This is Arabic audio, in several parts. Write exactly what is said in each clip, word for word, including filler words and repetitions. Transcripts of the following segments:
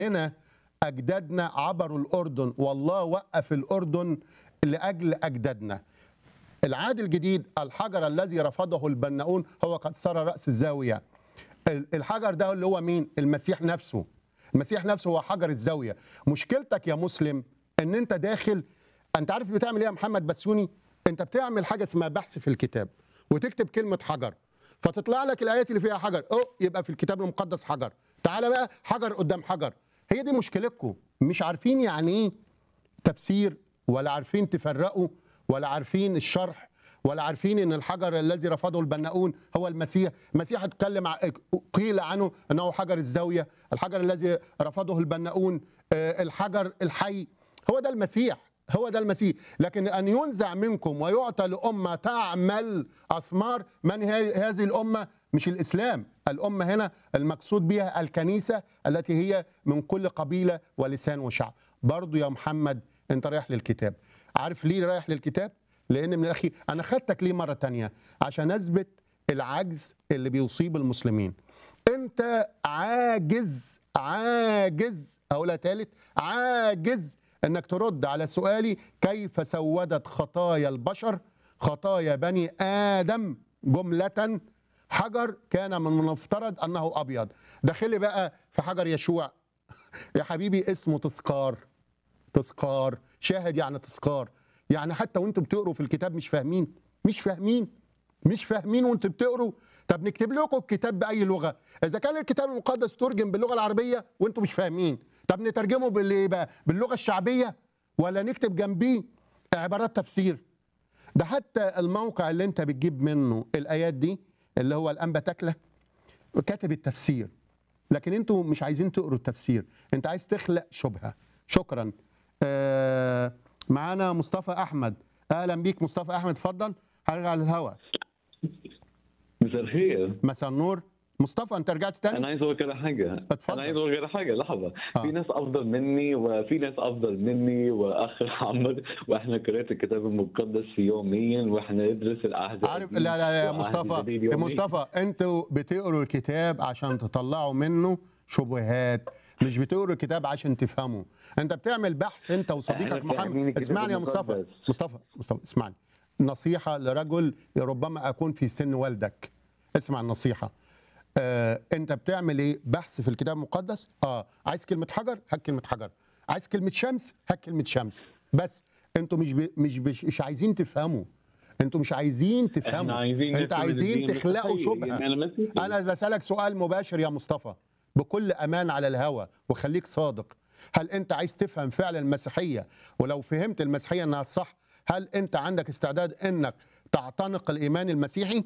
هنا أجدادنا عبروا الأردن، والله وقف الأردن لأجل أجدادنا. العهد الجديد الحجر الذي رفضه البناؤون هو قد صار رأس الزاوية. الحجر ده اللي هو مين؟ المسيح نفسه. المسيح نفسه هو حجر الزاوية. مشكلتك يا مسلم ان انت داخل، انت عارف بتعمل ايه يا محمد بسيوني؟ انت بتعمل حاجة اسمها بحث في الكتاب وتكتب كلمة حجر، فتطلع لك الآيات اللي فيها حجر، أو يبقى في الكتاب المقدس حجر. تعالى بقى حجر قدام حجر. هي دي مشكلتكم، مش عارفين يعني ايه تفسير، ولا عارفين تفرقوا، ولا عارفين الشرح، ولا عارفين ان الحجر الذي رفضه البناؤون هو المسيح. المسيح اتكلم قيل عنه انه حجر الزاويه، الحجر الذي رفضه البناؤون الحجر الحي، هو ده المسيح، هو ده المسيح. لكن ان ينزع منكم ويعطى لامه تعمل اثمار، من هذه الامه؟ مش الاسلام، الامه هنا المقصود بها الكنيسه التي هي من كل قبيله ولسان وشعب. برضو يا محمد انت رايح للكتاب. عارف ليه رايح للكتاب؟ لان من الاخير انا خدتك ليه مره تانية عشان اثبت العجز اللي بيصيب المسلمين. انت عاجز عاجز اقولها تالت، عاجز انك ترد على سؤالي كيف سودت خطايا البشر، خطايا بني ادم جمله، حجر كان من المفترض انه ابيض. داخلي بقى في حجر يشوع يا حبيبي اسمه تذكار. تذكار شاهد يعني تذكار، يعني حتى وانتوا بتقروا في الكتاب مش فاهمين، مش فاهمين مش فاهمين وانتوا بتقروا. طب نكتب لكم الكتاب باي لغه؟ اذا كان الكتاب المقدس ترجم باللغه العربيه وانتوا مش فاهمين، طب نترجمه بالايه بقى؟ باللغه الشعبيه، ولا نكتب جنبيه عبارات تفسير؟ ده حتى الموقع اللي انت بتجيب منه الايات دي اللي هو الانبا تكله كاتب التفسير، لكن انتوا مش عايزين تقروا التفسير، انت عايز تخلق شبهه. شكرا. آه معانا مصطفى احمد. اهلا بيك مصطفى احمد، اتفضل. هرجع للهواء. مساء الخير. مساء النور. مصطفى انت رجعت تاني؟ انا عايز اقول كده حاجه. اتفضل. انا عايز اقول كده حاجه. لحظه. آه. في ناس افضل مني وفي ناس افضل مني واخ محمد، واحنا قرأت الكتاب المقدس يوميا، واحنا ندرس العهد عارف. لا لا لا يا مصطفى، يا مصطفى انتوا بتقروا الكتاب عشان تطلعوا منه شبهات، مش بتقروا الكتاب عشان تفهموا. انت بتعمل بحث انت وصديقك محمد. اسمعني يا مصطفى، مصطفى مصطفى اسمعني، نصيحه لرجل ربما اكون في سن والدك. اسمع النصيحه. آه، انت بتعمل ايه؟ بحث في الكتاب المقدس. اه عايز كلمه حجر هات كلمه حجر، عايز كلمه شمس هات كلمه شمس. بس انتوا مش ب... مش مش, مش عايزين تفهموا، انتوا مش عايزين تفهموا، عايزين انت عايزين تخلقوا شبهه. انا بسالك سؤال مباشر يا مصطفى بكل امان على الهوى وخليك صادق. هل انت عايز تفهم فعلا المسيحيه؟ ولو فهمت المسيحيه انها الصح، هل انت عندك استعداد انك تعتنق الايمان المسيحي؟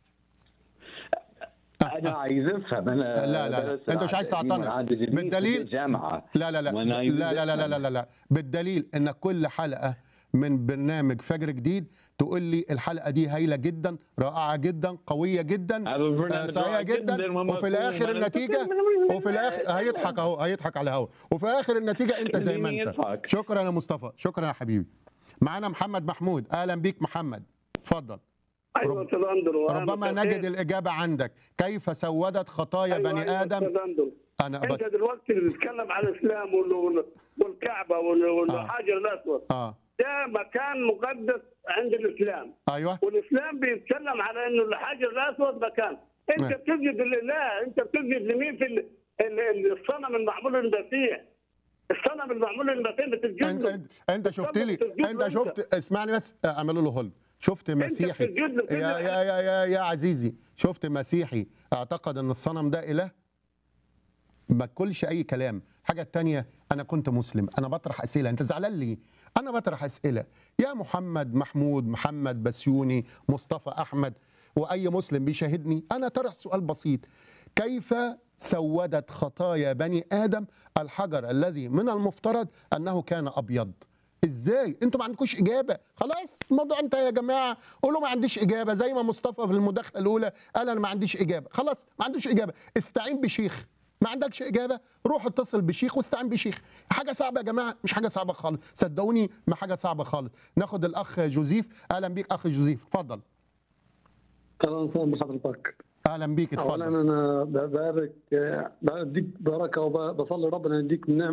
انا عايز افهم. انا لا لا لا انت مش عايز تعتنق بالدليل. جامعه. لا لا لا لا لا لا لا لا لا بالدليل انك كل حلقه من برنامج فجر جديد تقول لي الحلقه دي هايله جدا، رائعه جدا، قويه جدا، سريعه جدا، وفي الاخر النتيجه وفي الاخر هيضحك اهو، هيضحك على الهوا، وفي اخر النتيجه انت زي ما انت. شكرا يا مصطفى، شكرا يا حبيبي. معانا محمد محمود. اهلا بيك محمد، اتفضل. ايوه استاذ اندرو، ربما نجد الاجابه عندك. كيف سودت خطايا أيوة بني أيوة ادم؟ انا بس انت دلوقتي بتتكلم على الاسلام والكعبه والحجر الاسود. اه ده مكان مقدس عند الاسلام. ايوه. والاسلام بيتكلم على انه الحجر الاسود مكان. انت اه. بتسجد لله، انت بتسجد لمين؟ في الصنم المعمول للمسيح. الصنم المعمول للمسيح بتسجد له. انت انت شفت لي، انت شفت، اسمعني بس اعملوا له هولد. شفت مسيحي يا يا يا يا, يا عزيزي، شفت مسيحي اعتقد ان الصنم ده اله؟ ما تقولش اي كلام. حاجه تانية، انا كنت مسلم، انا بطرح اسئله، انت زعلان ليه؟ انا بطرح اسئله يا محمد محمود، محمد بسيوني، مصطفى احمد، واي مسلم بيشاهدني، انا طرح سؤال بسيط. كيف سودت خطايا بني ادم الحجر الذي من المفترض انه كان ابيض؟ ازاي؟ انتوا ما عندكوش اجابه. خلاص الموضوع انت يا جماعه، قولوا ما عنديش اجابه، زي ما مصطفى في المداخله الاولى قال انا ما عنديش اجابه. خلاص ما عندوش اجابه، استعين بشيخ. ما عندكش اجابه، روح اتصل بشيخ واستعين بشيخ. حاجه صعبه يا جماعه؟ مش حاجه صعبه خالص، صدقوني ما حاجه صعبه خالص. ناخد الاخ جوزيف. اهلا بيك اخ جوزيف، اتفضل. اهلا وسهلا بحضرتك. اهلا بيك، اولا اتفضل. انا ببارك بديك بركه وبصلي ربنا يديك النعمه